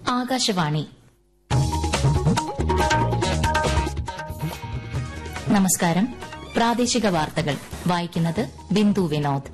ആകാശവാണി. നമസ്കാരം. പ്രാദേശിക വാർത്തകൾ വായിക്കുന്നത് ബിന്ദു വിനോദ്.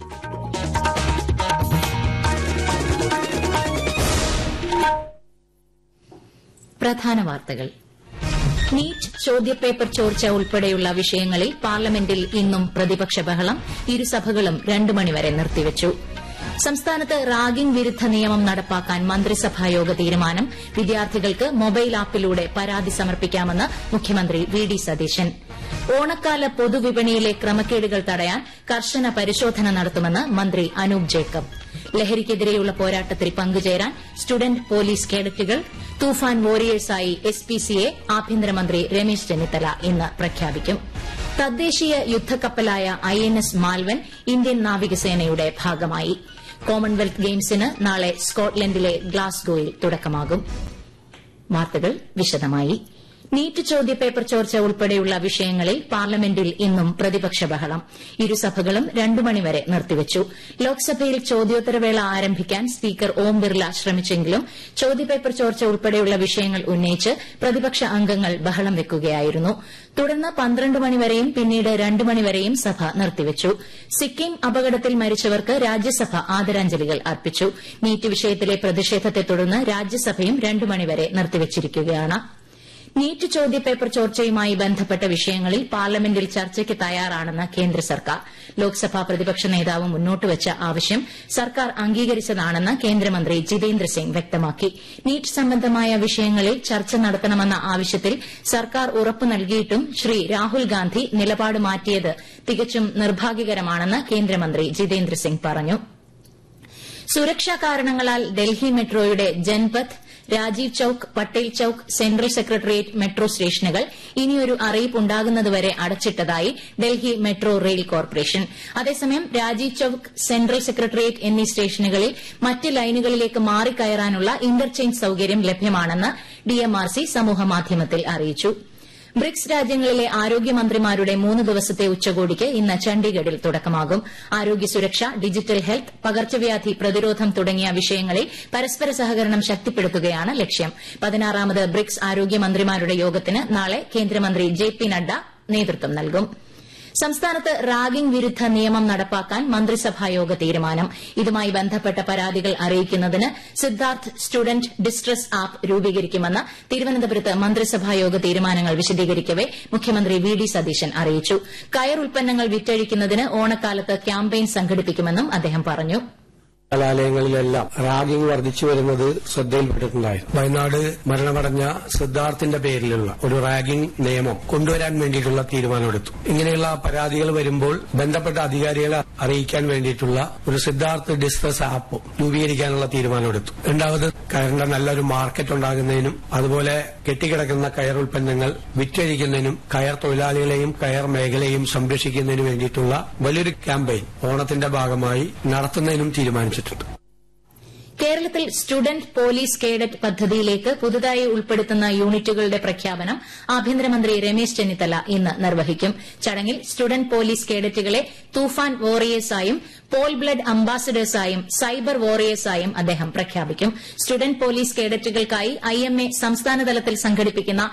പ്രധാന വാർത്തകൾ. നീറ്റ് ചോദ്യപേപ്പർ ചോർച്ച ഉൾപ്പെടെയുള്ള വിഷയങ്ങളിൽ പാർലമെന്റിൽ ഇന്നും പ്രതിപക്ഷ ബഹളം. ഇരുസഭകളും 2 മണിവരെ നിർത്തിവച്ചു. സംസ്ഥാനത്ത് റാഗിംഗ് വിരുദ്ധ നിയമം നടപ്പാക്കാൻ മന്ത്രിസഭായോഗ തീരുമാനം. വിദ്യാർത്ഥികൾക്ക് മൊബൈൽ ആപ്പിലൂടെ പരാതി സമർപ്പിക്കാമെന്ന് മുഖ്യമന്ത്രി വി ഡി സതീശൻ. ഓണക്കാല പൊതുവിപണിയിലെ ക്രമക്കേടുകൾ തടയാൻ കർശന പരിശോധന നടത്തുമെന്ന് മന്ത്രി അനൂപ് ജേക്കബ്. ലഹരിക്കെതിരെയുള്ള പോരാട്ടത്തിൽ പങ്കുചേരാൻ സ്റ്റുഡന്റ് പോലീസ് കേഡറ്റുകൾ. തൂഫാൻ വോറിയേഴ്സായി എസ്പിസിയെ ആഭ്യന്തരമന്ത്രി രമേശ് ചെന്നിത്തല ഇന്ന് പ്രഖ്യാപിക്കും. തദ്ദേശീയ യുദ്ധക്കപ്പലായ INS മാൽവൻ ഇന്ത്യൻ നാവികസേനയുടെ ഭാഗമായി. കോമൺവെൽത്ത് ഗെയിംസിന് നാളെ സ്കോട്ട്ലൻഡിലെ ഗ്ലാസ്ഗോയിൽ തുടക്കമാകും. വാർത്തകൾ വിശദമായി. നീറ്റ് ചോദ്യപേപ്പർ ചോർച്ച ഉൾപ്പെടെയുള്ള വിഷയങ്ങളിൽ പാർലമെന്റിൽ ഇന്നും പ്രതിപക്ഷ ബഹളം. ഇരുസഭകളും 2 മണിവരെ നിർത്തിവച്ചു. ലോക്സഭയിൽ ചോദ്യോത്തരവേള ആരംഭിക്കാൻ സ്പീക്കർ ഓം ബിർല ശ്രമിച്ചെങ്കിലും ചോദ്യപേപ്പർ ചോർച്ച ഉൾപ്പെടെയുള്ള വിഷയങ്ങൾ ഉന്നയിച്ച് പ്രതിപക്ഷ അംഗങ്ങൾ ബഹളം വെക്കുകയായിരുന്നു. തുടർന്ന് 12 മണിവരെയും പിന്നീട് 2 മണിവരെയും സഭ നിർത്തിവച്ചു. സിക്കിം അപകടത്തിൽ മരിച്ചവർക്ക് രാജ്യസഭ ആദരാഞ്ജലികൾ അർപ്പിച്ചു. നീറ്റ് വിഷയത്തിലെ പ്രതിഷേധത്തെ തുടർന്ന് രാജ്യസഭയും 2 മണിവരെ നിർത്തിവച്ചിരിക്കുകയാണ്. നീറ്റ് ചോദ്യപേപ്പർ ചോർച്ചയുമായി ബന്ധപ്പെട്ട വിഷയങ്ങളിൽ പാർലമെന്റിൽ ചർച്ചയ്ക്ക് തയ്യാറാണെന്ന് കേന്ദ്ര സർക്കാർ. ലോക്സഭാ പ്രതിപക്ഷ നേതാവ് മുന്നോട്ടുവച്ച ആവശ്യം സർക്കാർ അംഗീകരിച്ചതാണെന്ന് കേന്ദ്രമന്ത്രി ജിതേന്ദ്ര സിംഗ് വ്യക്തമാക്കി. നീറ്റ് സംബന്ധമായ വിഷയങ്ങളിൽ ചർച്ച നടത്തണമെന്ന ആവശ്യത്തിൽ സർക്കാർ ഉറപ്പു നൽകിയിട്ടും ശ്രീ രാഹുൽ ഗാന്ധി നിലപാട് മാറ്റിയത് തികച്ചും നിർഭാഗ്യകരമാണെന്ന് കേന്ദ്രമന്ത്രി ജിതേന്ദ്ര സിംഗ് പറഞ്ഞു. സുരക്ഷാ കാരണങ്ങളാൽ ഡൽഹി മെട്രോയുടെ Janpath, Rajeev chowk, Patel chowk, central secretariat metro സ്റ്റേഷനുകൾ ഇനിയൊരു അറിയിപ്പുണ്ടാകുന്നതുവരെ അടച്ചിട്ടതായി ഡൽഹി മെട്രോ റെയിൽ കോർപ്പറേഷൻ. അതേസമയം രാജീവ് ചൌക്ക്, സെൻട്രൽ സെക്രട്ടേറിയറ്റ് എന്നീ സ്റ്റേഷനുകളിൽ മറ്റ് ലൈനുകളിലേക്ക് മാറിക്കയറാനുള്ള ഇന്റർചേഞ്ച് സൌകര്യം ലഭ്യമാണെന്ന് DMRC സമൂഹമാധ്യമത്തിൽ അറിയിച്ചു. ബ്രിക്സ് രാജ്യങ്ങളിലെ ആരോഗ്യമന്ത്രിമാരുടെ 3 ദിവസത്തെ ഉച്ചകോടിക്ക് ഇന്ന് ചണ്ഡീഗഡിൽ തുടക്കമാകും. ആരോഗ്യ സുരക്ഷ, ഡിജിറ്റൽ ഹെൽത്ത്, പകർച്ചവ്യാധി പ്രതിരോധം തുടങ്ങിയ വിഷയങ്ങളിൽ പരസ്പര സഹകരണം ശക്തിപ്പെടുത്തുകയാണ് ലക്ഷ്യം. 16ാമത് ബ്രിക്സ് ആരോഗ്യമന്ത്രിമാരുടെ യോഗത്തിന് നാളെ കേന്ദ്രമന്ത്രി JP നഡ്ഡ നേതൃത്വം നൽകും. സംസ്ഥാനത്ത് റാഗിംഗ് വിരുദ്ധ നിയമം നടപ്പാക്കാൻ മന്ത്രിസഭായോഗ തീരുമാനം. ഇതുമായി ബന്ധപ്പെട്ട പരാതികൾ അറിയിക്കുന്നതിന് സിദ്ധാർത്ഥ് സ്റ്റുഡന്റ് ഡിസ്ട്രസ് ആപ്പ് രൂപീകരിക്കുമെന്ന് തിരുവനന്തപുരത്ത് മന്ത്രിസഭായോഗ തീരുമാനങ്ങൾ വിശദീകരിക്കവെ മുഖ്യമന്ത്രി വി ഡി സതീശൻ അറിയിച്ചു. കയർ ഉൽപ്പന്നങ്ങൾ വിറ്റഴിക്കുന്നതിന് ഓണക്കാലത്ത് ക്യാമ്പയിൻ സംഘടിപ്പിക്കുമെന്നും അദ്ദേഹം പറഞ്ഞു. കലാലയങ്ങളിലെല്ലാം റാഗിംഗ് വർദ്ധിച്ചു വരുന്നത് ശ്രദ്ധയിൽപ്പെട്ടിട്ടുണ്ടായിരുന്നു. വയനാട് മരണമടഞ്ഞ സിദ്ധാർത്ഥിന്റെ പേരിലുള്ള ഒരു റാഗിംഗ് നിയമം കൊണ്ടുവരാൻ വേണ്ടിയിട്ടുള്ള തീരുമാനമെടുത്തു. ഇങ്ങനെയുള്ള പരാതികൾ വരുമ്പോൾ ബന്ധപ്പെട്ട അധികാരികളെ അറിയിക്കാൻ വേണ്ടിയിട്ടുള്ള ഒരു സിദ്ധാർത്ഥ് ഡിസ്ട്രസ് ആപ്പ് രൂപീകരിക്കാനുള്ള തീരുമാനമെടുത്തു. രണ്ടാമത് കയറിന്റെ നല്ലൊരു മാർക്കറ്റ് ഉണ്ടാകുന്നതിനും അതുപോലെ കെട്ടിക്കിടക്കുന്ന കയർ ഉൽപ്പന്നങ്ങൾ വിറ്റഴിക്കുന്നതിനും കയർ തൊഴിലാളികളെയും കയർ മേഖലയെയും സംരക്ഷിക്കുന്നതിനു വേണ്ടിയിട്ടുള്ള വലിയൊരു ക്യാമ്പയിൻ ഓണത്തിന്റെ ഭാഗമായി നടത്തുന്നതിനും തീരുമാനിച്ചു. കേരളത്തിൽ സ്റ്റുഡന്റ് പോലീസ് കേഡറ്റ് പദ്ധതിയിലേക്ക് പുതുതായി ഉൾപ്പെടുത്തുന്ന യൂണിറ്റുകളുടെ പ്രഖ്യാപനം ആഭ്യന്തരമന്ത്രി രമേശ് ചെന്നിത്തല ഇന്ന് നിർവഹിക്കും. ചടങ്ങിൽ സ്റ്റുഡന്റ് പോലീസ് കേഡറ്റുകളെ തൂഫാൻ വോറിയേഴ്സായും പോൾ ബ്ലഡ് അംബാസഡേഴ്സായും സൈബർ വോറിയേഴ്സായും അദ്ദേഹം പ്രഖ്യാപിക്കും. സ്റ്റുഡന്റ് പോലീസ് കേഡറ്റുകൾക്കായി IMA സംസ്ഥാനതലത്തിൽ സംഘടിപ്പിക്കുന്ന